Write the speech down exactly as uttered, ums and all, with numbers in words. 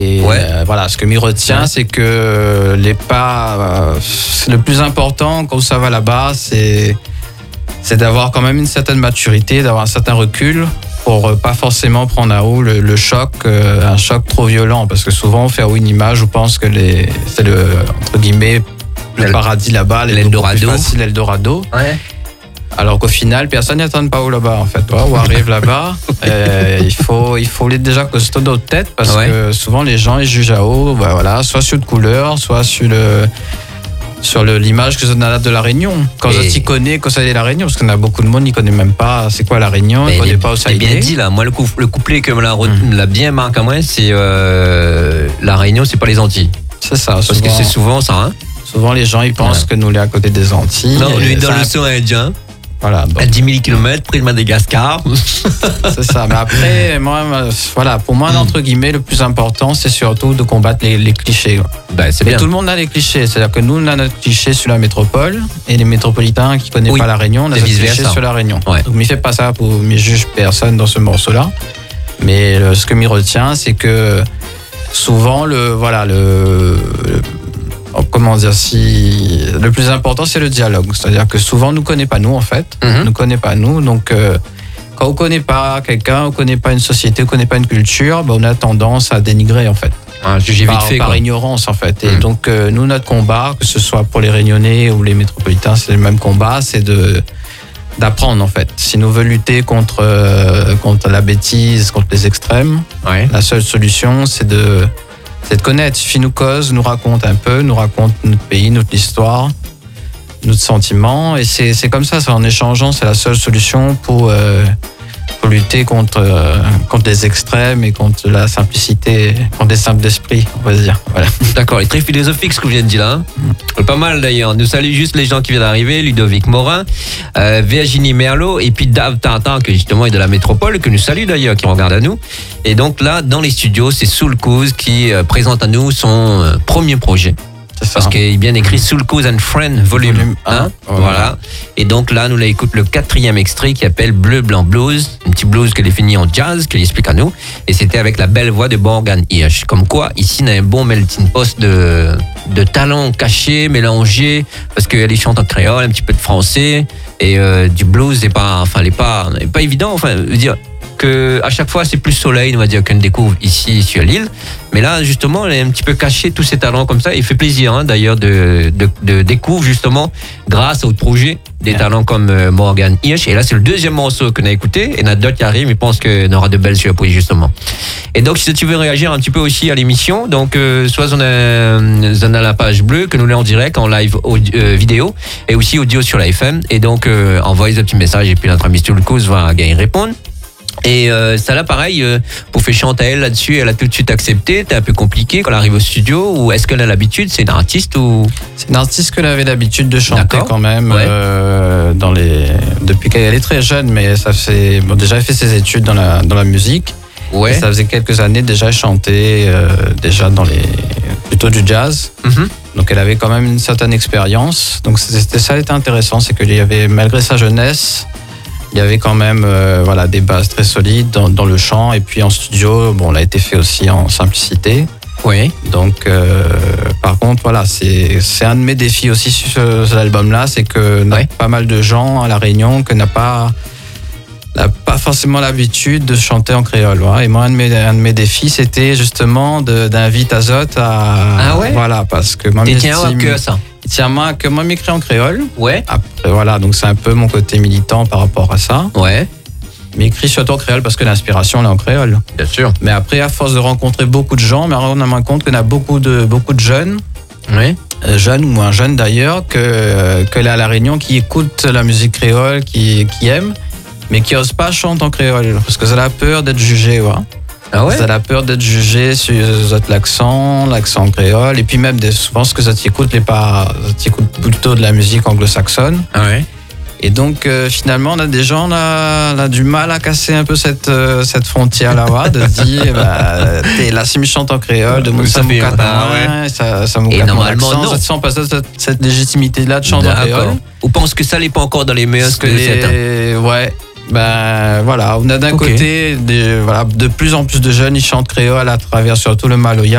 Et ouais. euh, voilà, ce que m'y retient, ouais. c'est que les pas, euh, le plus important quand ça va là-bas, c'est, c'est d'avoir quand même une certaine maturité, d'avoir un certain recul pour pas forcément prendre à haut le, le choc, euh, un choc trop violent. Parce que souvent, on fait à haut une image, on pense que les, c'est le, entre guillemets, le El, paradis là-bas, l'Eldorado. Facile, l'Eldorado. Ouais. Alors qu'au final, personne n'y attend pas où là-bas, en fait. Ouais, on arrive là-bas, euh, il faut, il faut être déjà costaud de notre tête parce ouais. que souvent les gens ils jugent à haut, bah, voilà, soit sur le couleur, soit sur le. Sur le, l'image que ça donne de la Réunion. Quand et... je t'y connais, quand ça est la Réunion, parce qu'on a beaucoup de monde, ils ne connaissent même pas c'est quoi la Réunion, ils ne connaissent pas où ça est. C'est bien dit là, moi le, coup, le couplet que me l'a, mmh. l'a bien marqué à moi, c'est euh, la Réunion, c'est pas les Antilles. C'est ça. Parce souvent, que c'est souvent ça. Hein. Souvent les gens ils pensent ouais. que nous on est à côté des Antilles. Non, on est dans l'océan Indien. Voilà, donc. À dix mille kilomètres près de Madagascar. C'est ça. Mais après, moi, voilà, pour moi, entre guillemets, le plus important, c'est surtout de combattre les, les clichés. Ben, c'est Mais bien. tout le monde a les clichés. C'est-à-dire que nous, on a notre cliché sur la métropole et les métropolitains qui ne connaissent oui. pas la Réunion, on a notre cliché sur la Réunion. Ouais. Donc, ne fais pas ça pour ne juge personne dans ce morceau-là. Mais le, ce que m'y retient, c'est que souvent, le, voilà, le, le comment dire, si le plus important c'est le dialogue, c'est-à-dire que souvent on nous connaît pas nous en fait, mm-hmm. on nous connaît pas nous, donc euh, quand on connaît pas quelqu'un, on connaît pas une société, on connaît pas une culture, ben, on a tendance à dénigrer en fait, ah, juger par, vite fait, par quoi. ignorance en fait. Et mm. donc euh, nous notre combat, que ce soit pour les Réunionnais ou les métropolitains, c'est le même combat, c'est de d'apprendre en fait. Si nous voulons lutter contre euh, contre la bêtise, contre les extrêmes, ouais. la seule solution c'est de c'est de connaître. Il suffit nous cause, nous raconte un peu, nous raconte notre pays, notre histoire, notre sentiment. Et c'est, c'est comme ça, c'est en échangeant, c'est la seule solution pour, euh, pour lutter contre, euh, contre les extrêmes et contre la simplicité, contre les simples d'esprit, on va dire. Voilà. D'accord, et très philosophique ce que vous venez de dire là. Hein. Mm. Pas mal d'ailleurs. Nous saluons juste les gens qui viennent d'arriver, Ludovic Morin, euh, Virginie Merlot et puis Dave Tintin, qui justement est de la métropole, que nous saluons d'ailleurs, qui regarde à nous. Et donc là, dans les studios, c'est Soul Cause qui euh, présente à nous son euh, premier projet. Parce qu'il est bien écrit Soul Cause and Friend Volume, Volume un. Hein, ouais. Voilà. Et donc là, nous l'écoute le quatrième extrait qui s'appelle Bleu Blanc Blues, un petit blues qu'elle est fini en jazz, qu'elle explique à nous. Et c'était avec la belle voix de Morgan Hirsch. Comme quoi, ici, on a un bon melting pot de, de talents cachés, mélangés, parce qu'elle chante en créole, un petit peu de français, et euh, du blues, c'est pas, enfin, elle est pas, elle est pas évident, enfin, je veux dire. Que à chaque fois c'est plus soleil, on va dire, qu'on découvre ici sur l'île, mais là justement elle est un petit peu cachée tous ces talents comme ça. Il fait plaisir hein, d'ailleurs de, de, de découvrir justement grâce au projet des talents comme euh, Morgan Hirsch. Et là c'est le deuxième morceau qu'on a écouté et notre d'autres qui arrivent, mais je pense qu'on aura de belles surprises justement. Et donc si tu veux réagir un petit peu aussi à l'émission, donc euh, soit on a, on a la page bleue que nous l'avons en direct en live audio, euh, vidéo et aussi audio sur la F M, et donc euh, envoyez un petit message et puis notre ami Soul Cause va gagner répondre. Et euh, ça là pareil, euh, pour faire chanter elle là-dessus, elle a tout de suite accepté. C'était un peu compliqué quand elle arrive au studio, ou est-ce qu'elle a l'habitude? C'est une artiste ou c'est une artiste qu'elle avait l'habitude de chanter. D'accord. Quand même ouais. euh, dans les depuis qu'elle est très jeune, mais ça fait bon, déjà elle fait ses études dans la dans la musique. Ouais. Ça faisait quelques années déjà elle chantait euh, déjà dans les plutôt du jazz. Mm-hmm. Donc elle avait quand même une certaine expérience. Donc c'était ça, était intéressant, c'est qu'il y avait malgré sa jeunesse. Il y avait quand même euh, voilà, des bases très solides dans, dans le chant. Et puis en studio, bon, on a été fait aussi en simplicité. Oui. Donc, euh, par contre, voilà, c'est, c'est un de mes défis aussi sur ce, cet album-là. C'est que oui. pas mal de gens à La Réunion qui n'ont pas, n'a pas forcément l'habitude de chanter en créole. Voilà. Et moi, un de, mes, un de mes défis, c'était justement de, d'inviter Azote à... Ah ouais? Voilà, parce que moi, t'es tiens que ça. Tiens, moi, que moi m'écris en créole. Ouais. Après, voilà, donc c'est un peu mon côté militant par rapport à ça. Ouais. M'écris surtout en créole parce que l'inspiration, elle est en créole. Bien sûr. Mais après, à force de rencontrer beaucoup de gens, mais on a moins compte qu'on a beaucoup de, beaucoup de jeunes. Oui. Euh, jeunes ou moins jeunes d'ailleurs, que, que là à La Réunion, qui écoutent la musique créole, qui, qui aiment, mais qui n'osent pas chanter en créole. Parce que ça a peur d'être jugé, ouais. Ah ouais? Ça a peur d'être jugé sur l'accent, l'accent créole, et puis même des, je pense que ça t'écoute les pas, ça t'écoute plutôt de la musique anglo-saxonne. Ah ouais. Et donc euh, finalement on a des gens, on a, on a du mal à casser un peu cette euh, cette frontière là, ouais, de se dire bah t'es là si je chante en créole, de mon ça me ah ouais. ça ça me et normalement non. Ça te sent pas cette, cette légitimité là de chanter en créole. Ou pense que ça n'est pas encore dans les mœurs que les... ouais. Ben voilà, on a d'un Ok. côté des, voilà, de plus en plus de jeunes, ils chantent créole à travers surtout le Maloya.